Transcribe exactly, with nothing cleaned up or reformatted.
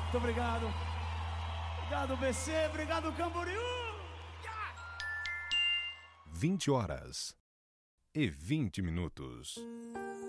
Muito obrigado. Obrigado, B C. Obrigado, Camboriú. vinte horas e vinte minutos.